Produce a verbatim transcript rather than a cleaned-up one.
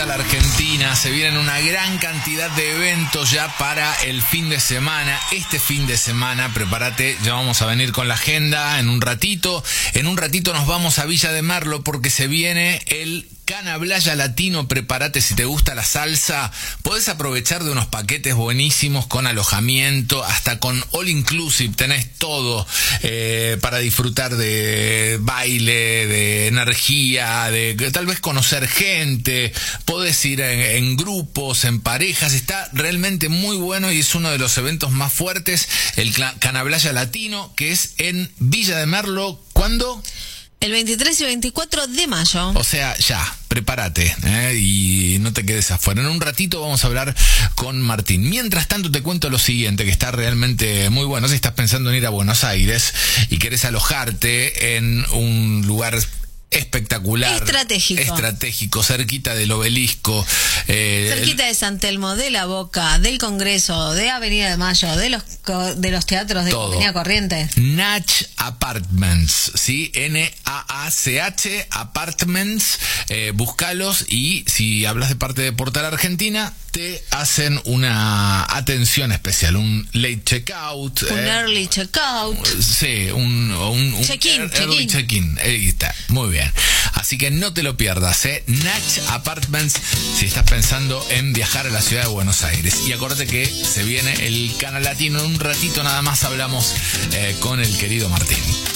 Portal Argentina. Se vienen una gran cantidad de eventos ya para el fin de semana. Este fin de semana, prepárate, ya vamos a venir con la agenda en un ratito. En un ratito nos vamos a Villa de Merlo porque se viene el Canablaya Latino. Prepárate, si te gusta la salsa, podés aprovechar de unos paquetes buenísimos con alojamiento, hasta con all inclusive, tenés todo eh, para disfrutar de baile, de energía, de tal vez conocer gente, podés ir en, en grupos, en parejas, está realmente muy bueno y es uno de los eventos más fuertes, el Canablaya Latino, que es en Villa de Merlo. ¿Cuándo? El veintitrés y veinticuatro de mayo. O sea, ya, prepárate, ¿eh? Y no te quedes afuera. En un ratito vamos a hablar con Martín. Mientras tanto te cuento lo siguiente, que está realmente muy bueno. Si estás pensando en ir a Buenos Aires y querés alojarte en un lugar espectacular, estratégico, estratégico, cerquita del Obelisco, eh, cerquita de San Telmo, de La Boca, del Congreso, de Avenida de Mayo, de los de los teatros de Avenida Corrientes. Natch Apartments, ¿sí? N A A C H Apartments, eh, búscalos y si hablas de parte de Portal Argentina, te hacen una atención especial, un late checkout, un eh, early checkout, sí, un, un, un check-in, er, early check-in, ahí está, muy bien. Así que no te lo pierdas, ¿eh? Natch Apartments, si estás pensando en viajar a la ciudad de Buenos Aires. Y acuérdate que se viene el Canal Latino. En un ratito nada más hablamos eh, con el querido Martín.